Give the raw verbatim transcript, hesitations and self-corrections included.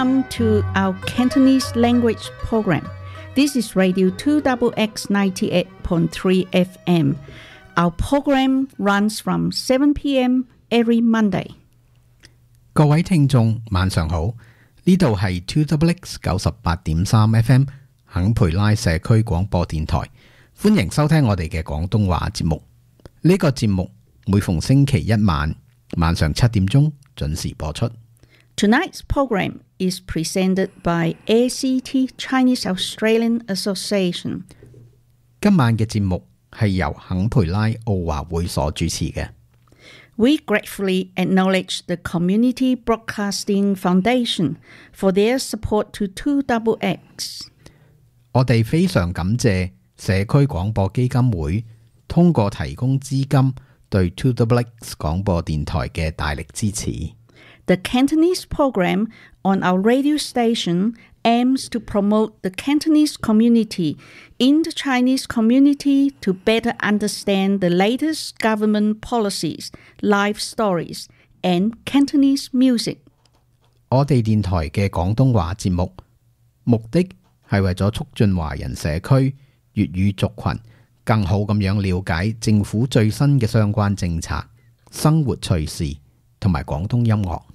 Welcome to our Cantonese language program. This is Radio two X X ninety-eight point three F M. Our program runs from seven p m every Monday. 各位聽眾晚上好，呢度係 two X X 九十八點三 F M 肯培拉社區廣播電台，歡迎收聽我哋嘅廣東話節目。呢、這個節目每逢星期一晚晚上七點鐘準時播出。 Tonight's program is presented by A C T Chinese Australian Association. 今晚嘅節目係由肯培拉奧華會所主持嘅。 We gratefully acknowledge the Community Broadcasting Foundation for their support to two X X. 我哋非常感謝社區廣播基金會通過提供資金對 two X X 廣播電台嘅大力支持。 The Cantonese program on our radio station aims to promote the Cantonese community in the Chinese community to better understand the latest government policies, life stories, and Cantonese music. 我哋電台嘅廣東話節目目的係為咗促進華人社區粵語族群更好咁樣了解政府最新嘅相關政策、生活趣事同埋廣東音樂。